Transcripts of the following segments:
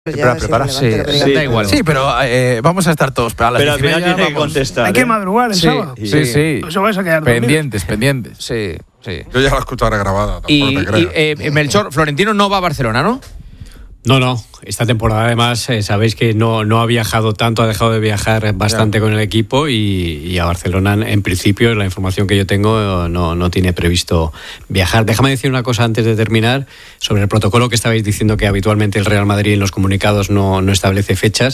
Para preparar. Sí, da igual. Sí, pero vamos a estar todos para las 10:30. Pero al final tiene que contestar. Hay que madrugar el sábado. Sí. Eso vais a quedar pendientes. Sí. Yo ya la escucharé grabada. Y Melchor, Florentino no va a Barcelona, ¿no? No. Esta temporada además sabéis que no ha viajado tanto, ha dejado de viajar bastante con el equipo y a Barcelona en principio, la información que yo tengo, no tiene previsto viajar. Déjame decir una cosa antes de terminar sobre el protocolo que estabais diciendo, que habitualmente el Real Madrid en los comunicados no establece fechas.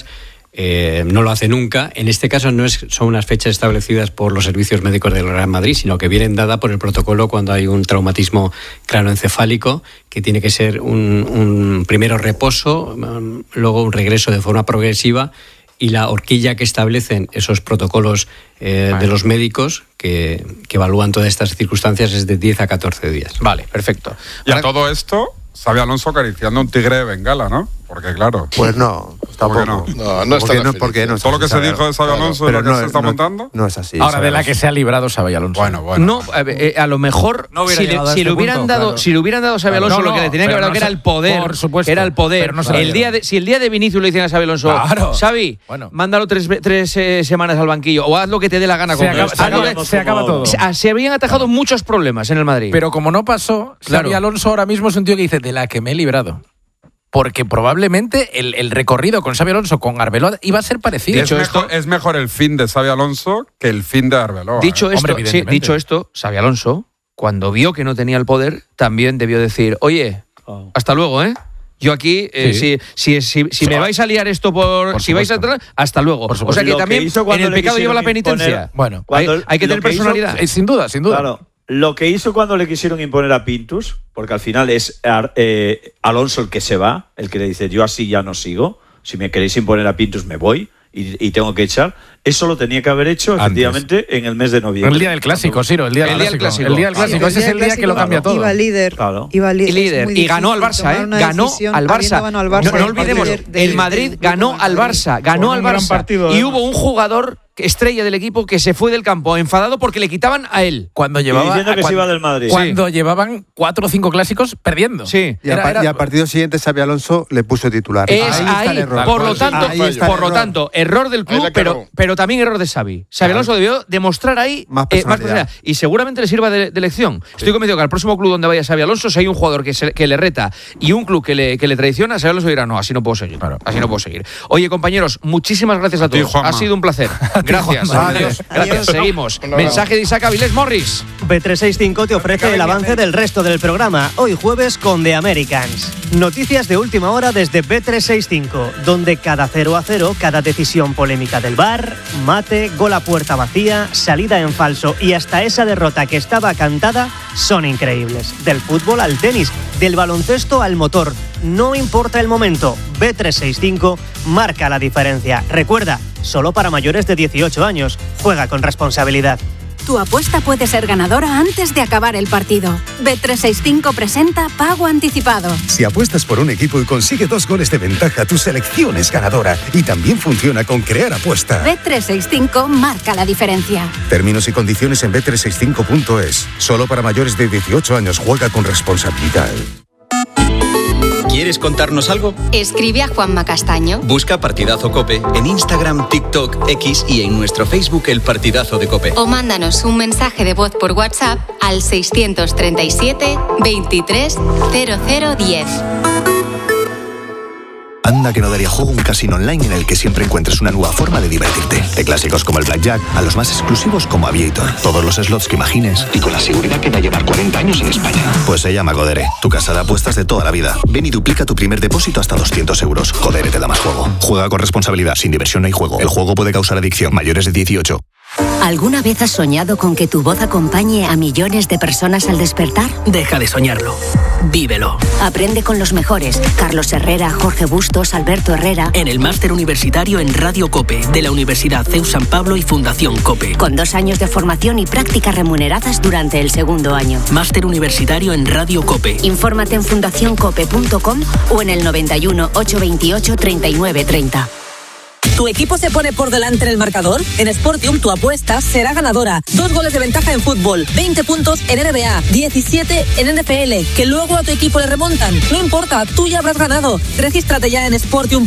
No lo hace nunca. En este caso no son unas fechas establecidas por los servicios médicos del Real Madrid, sino que vienen dadas por el protocolo cuando hay un traumatismo craneoencefálico, que tiene que ser un primero reposo, luego un regreso de forma progresiva, y la horquilla que establecen esos protocolos de los médicos que evalúan todas estas circunstancias es de 10 a 14 días. Vale, perfecto. Y a todo esto, Xabi Alonso acariciando un tigre de Bengala, ¿no? Porque claro. Pues no, tampoco. No está porque no. Todo lo que se dijo de Xabi Alonso, pero lo que se está montando. No es así. Ahora, de la que se ha librado Xabi Alonso. Bueno. No, a lo mejor si le hubieran dado a Xabi Alonso lo que le tenía que haber dado, que era el poder. Por supuesto. Era el poder. Si el día de Vinicius le dicen a Xabi Alonso, Xavi, mándalo tres semanas al banquillo o haz lo que te dé la gana con él. Se acaba todo. Se habían atajado muchos problemas en el Madrid. Pero como no pasó, Xabi Alonso ahora mismo es un tío que dice, de la que me he librado. Porque probablemente el recorrido con Xabi Alonso, con Arbeloa, iba a ser parecido. Es mejor el fin de Xabi Alonso que el fin de Arbeloa. Dicho esto, Xabi Alonso, cuando vio que no tenía el poder, también debió decir, oye, hasta luego, ¿eh? Yo aquí, si me vais a liar esto si vais a entrar, hasta luego. O sea que también en el pecado lleva la penitencia. Bueno, hay que tener personalidad. Sin duda. Claro. Lo que hizo cuando le quisieron imponer a Pintus, porque al final es Alonso el que se va, el que le dice, yo así ya no sigo, si me queréis imponer a Pintus me voy y tengo que echar. Eso lo tenía que haber hecho efectivamente en el mes de noviembre. El día del clásico, Ciro, el día del clásico. Ese es el día que lo cambia todo. Iba líder. Claro. Y ganó al Barça, Ganó al Barça. No olvidemos, el Madrid ganó al Barça. Y hubo un jugador estrella del equipo que se fue del campo enfadado porque le quitaban a él. Diciendo que se iba del Madrid. Cuando llevaban 4 o 5 clásicos perdiendo. Sí. Y al partido siguiente Xabi Alonso le puso titular. Por lo tanto, error del club, pero también error de Xabi. Xabi Alonso debió demostrar ahí más personalidad. Y seguramente le sirva de lección. Estoy convencido que al próximo club donde vaya Xabi Alonso, si hay un jugador que le reta y un club que le traiciona, Xabi Alonso dirá, no, así no puedo seguir. Así no puedo seguir. Oye, compañeros, muchísimas gracias a todos. Ha sido un placer. Gracias. Gracias. Seguimos. Mensaje de Isaac Avilés Morris. Bet365 te ofrece el avance del resto del programa. Hoy jueves con The Americans. Noticias de última hora desde Bet365, donde cada 0-0, cada decisión polémica del VAR, mate, gol a puerta vacía, salida en falso y hasta esa derrota que estaba cantada son increíbles. Del fútbol al tenis, del baloncesto al motor. No importa el momento, Bet365 marca la diferencia. Recuerda, solo para mayores de 18 años. Juega con responsabilidad. Tu apuesta puede ser ganadora antes de acabar el partido. Bet365 presenta Pago Anticipado. Si apuestas por un equipo y consigue 2 goles de ventaja, tu selección es ganadora. Y también funciona con Crear Apuesta. Bet365 marca la diferencia. Términos y condiciones en bet365.es. Solo para mayores de 18 años. Juega con responsabilidad. ¿Quieres contarnos algo? Escribe a Juanma Castaño. Busca Partidazo COPE en Instagram, TikTok, X y en nuestro Facebook El Partidazo de COPE. O mándanos un mensaje de voz por WhatsApp al 637 23 0010. Anda que no daría juego un casino online en el que siempre encuentres una nueva forma de divertirte. De clásicos como el Blackjack a los más exclusivos como Aviator. Todos los slots que imagines y con la seguridad que va a llevar 40 años en España. Pues se llama Codere, tu casa de apuestas de toda la vida. Ven y duplica tu primer depósito hasta 200 euros. Codere te da más juego. Juega con responsabilidad. Sin diversión no hay juego. El juego puede causar adicción. Mayores de 18. ¿Alguna vez has soñado con que tu voz acompañe a millones de personas al despertar? Deja de soñarlo. Vívelo. Aprende con los mejores. Carlos Herrera, Jorge Bustos, Alberto Herrera. En el máster universitario en Radio COPE de la Universidad CEU San Pablo y Fundación COPE. Con 2 años de formación y prácticas remuneradas durante el segundo año. Máster universitario en Radio COPE. Infórmate en fundacioncope.com o en el 91 828 3930. ¿Tu equipo se pone por delante en el marcador? En Sportium tu apuesta será ganadora. 2 goles de ventaja en fútbol, 20 puntos en NBA, 17 en NFL, que luego a tu equipo le remontan. No importa, tú ya habrás ganado. Regístrate ya en sportium.es.